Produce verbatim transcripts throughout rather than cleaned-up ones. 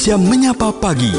Jam Menyapa Pagi.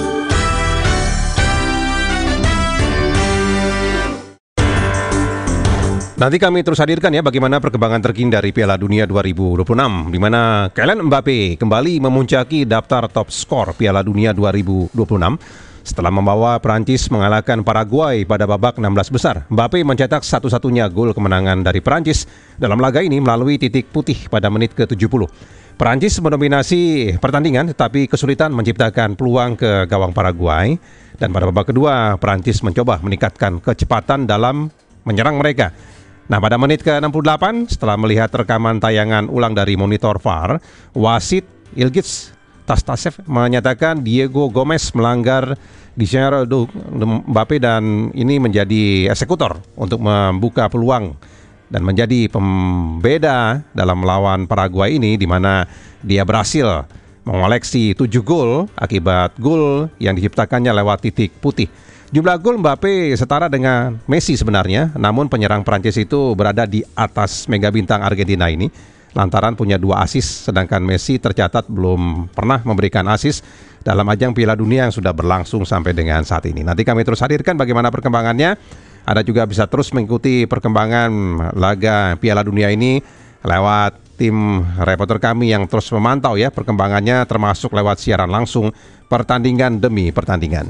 Nanti kami terus hadirkan ya bagaimana perkembangan terkini dari Piala Dunia dua ribu dua puluh enam, di mana Kylian Mbappe kembali memuncaki daftar top skor Piala Dunia dua ribu dua puluh enam setelah membawa Perancis mengalahkan Paraguay pada babak enam belas besar. Mbappe mencetak satu-satunya gol kemenangan dari Perancis dalam laga ini melalui titik putih pada menit ke tujuh puluh. Perancis mendominasi pertandingan tetapi kesulitan menciptakan peluang ke gawang Paraguay, dan pada babak kedua Perancis mencoba meningkatkan kecepatan dalam menyerang mereka. Nah, pada menit ke enam puluh delapan setelah melihat rekaman tayangan ulang dari monitor V A R, wasit Ilgiz Tastasev menyatakan Diego Gomez melanggar Didier Mbappe dan ini menjadi eksekutor untuk membuka peluang dan menjadi pembeda dalam melawan Paraguay ini, di mana dia berhasil mengoleksi tujuh gol akibat gol yang diciptakannya lewat titik putih. Jumlah gol Mbappe setara dengan Messi sebenarnya, namun penyerang Prancis itu berada di atas mega bintang Argentina ini lantaran punya dua assist, sedangkan Messi tercatat belum pernah memberikan assist dalam ajang Piala Dunia yang sudah berlangsung sampai dengan saat ini. Nanti kami terus hadirkan bagaimana perkembangannya. Anda juga bisa terus mengikuti perkembangan laga Piala Dunia ini lewat tim reporter kami yang terus memantau ya perkembangannya, termasuk lewat siaran langsung pertandingan demi pertandingan.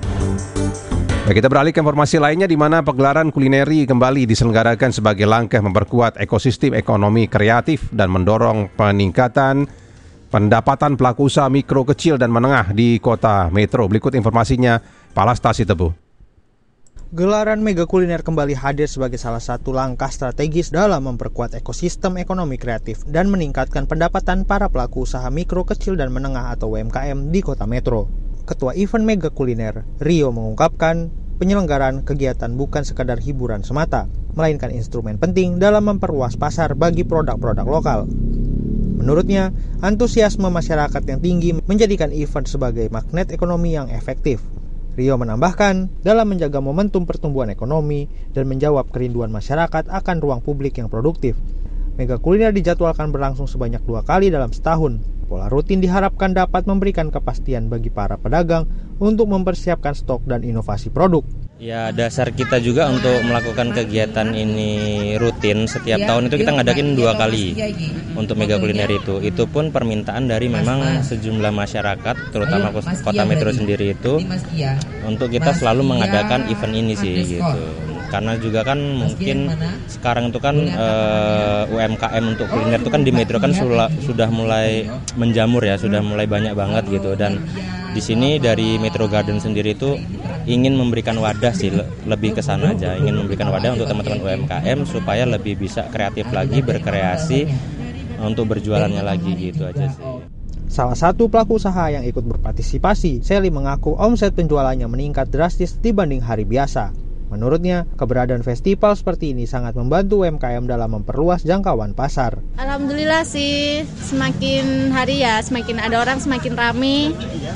Baik, kita beralih ke informasi lainnya, di mana pagelaran kulineri kembali diselenggarakan sebagai langkah memperkuat ekosistem ekonomi kreatif dan mendorong peningkatan pendapatan pelaku usaha mikro, kecil, dan menengah di kota metro. Berikut informasinya, Palastasi Tebu. Gelaran mega kuliner kembali hadir sebagai salah satu langkah strategis dalam memperkuat ekosistem ekonomi kreatif dan meningkatkan pendapatan para pelaku usaha mikro, kecil, dan menengah atau U M K M di kota metro. Ketua event mega kuliner, Rio, mengungkapkan penyelenggaraan kegiatan bukan sekadar hiburan semata, melainkan instrumen penting dalam memperluas pasar bagi produk-produk lokal. Menurutnya, antusiasme masyarakat yang tinggi menjadikan event sebagai magnet ekonomi yang efektif. Rio menambahkan, dalam menjaga momentum pertumbuhan ekonomi dan menjawab kerinduan masyarakat akan ruang publik yang produktif, mega kuliner dijadwalkan berlangsung sebanyak dua kali dalam setahun. Pola rutin diharapkan dapat memberikan kepastian bagi para pedagang untuk mempersiapkan stok dan inovasi produk. Ya, dasar kita juga untuk melakukan kegiatan ini rutin setiap tahun itu kita ngadakin dua kali untuk mega kuliner itu. Itu pun permintaan dari memang sejumlah masyarakat, terutama kota metro sendiri itu, untuk kita selalu mengadakan event ini sih gitu. Karena juga kan mungkin sekarang itu kan uh, U M K M untuk kuliner itu kan di metro kan sudah, sudah mulai menjamur ya, sudah mulai banyak banget gitu. Dan di sini dari Metro Garden sendiri itu ingin memberikan wadah sih, lebih ke sana aja, ingin memberikan wadah untuk teman-teman U M K M supaya lebih bisa kreatif lagi, berkreasi untuk berjualannya lagi gitu aja sih. Salah satu pelaku usaha yang ikut berpartisipasi, Sally, mengaku omset penjualannya meningkat drastis dibanding hari biasa. Menurutnya, keberadaan festival seperti ini sangat membantu U M K M dalam memperluas jangkauan pasar. Alhamdulillah sih, semakin hari ya, semakin ada orang, semakin rame.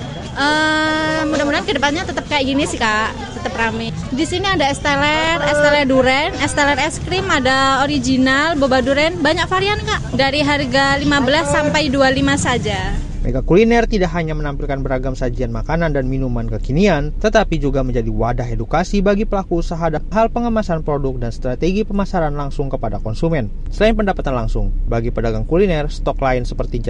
Uh, mudah-mudahan kedepannya tetap kayak gini sih Kak, tetap rame. Di sini ada es teler, es teler duren, es teler es krim, ada original, boba duren, banyak varian Kak. Dari harga lima belas sampai dua puluh lima saja. Mega kuliner tidak hanya menampilkan beragam sajian makanan dan minuman kekinian, tetapi juga menjadi wadah edukasi bagi pelaku usaha dan hal pengemasan produk dan strategi pemasaran langsung kepada konsumen. Selain pendapatan langsung, bagi pedagang kuliner, stok lain seperti